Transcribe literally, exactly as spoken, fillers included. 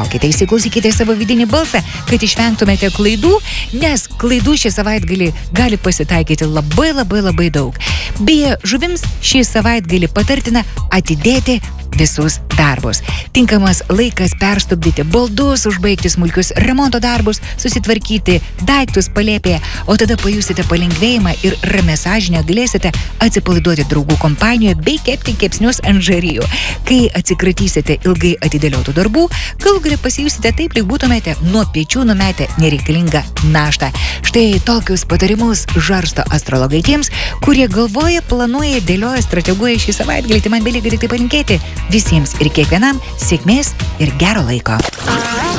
nerimokite, įsiklausykite savo vidinį balsą, kad išvengtumėte klaidų, nes klaidų šį savaitgalį gali pasitaikyti labai labai labai daug. Beje, žuvims šį savaitgalį patartina atidėti visus darbus. Tinkamas laikas perstumdyti baldus, užbaigti smulkius remonto darbus, susitvarkyti daiktus palėpėje, o tada pajusite palengvėjimą ir ramia sąžinę galėsite atsipalaiduoti draugų kompanijoje bei kepti kepsnius ant žarijų. Kai atsikratysite ilgai atidėliotų darbų, galų gale pasijusite taip, lyg būtumėte nuo pečių numetę nereikalingą naštą. Štai tokius patarimus žarsto astrologai tiems, kurie galvoja, planuoja, dėlioja, strateguoja šį savaitgalį. Tai man belieka tik tai palinkėti visiems ir kiekvienam sėkmės ir gero laiko.